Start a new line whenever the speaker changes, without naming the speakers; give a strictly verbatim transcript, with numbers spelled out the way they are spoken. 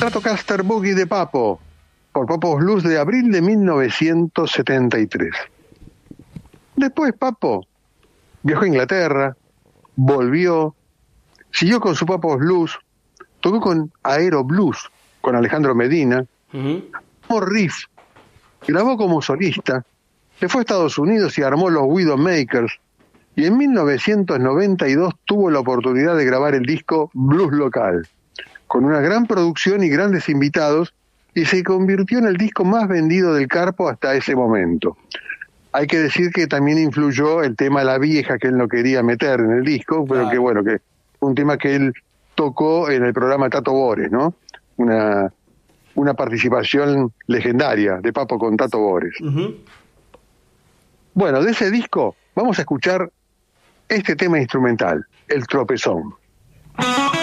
Stratocaster Boogie de Papo, por Papo Blues de abril de mil novecientos setenta y tres. Después Papo viajó a Inglaterra, volvió, siguió con su Papo Blues, tocó con Aero Blues, con Alejandro Medina, uh-huh. Como riff, grabó como solista, se fue a Estados Unidos y armó los Widowmakers, y en mil novecientos noventa y dos tuvo la oportunidad de grabar el disco Blues Local, con una gran producción y grandes invitados, y se convirtió en el disco más vendido del Carpo hasta ese momento. Hay que decir que también influyó el tema La Vieja, que él no quería meter en el disco, pero claro. que bueno, que fue un tema que él tocó en el programa Tato Bores, ¿no? Una, una participación legendaria de Papo con Tato Bores. Uh-huh. Bueno, de ese disco vamos a escuchar este tema instrumental, El Tropezón.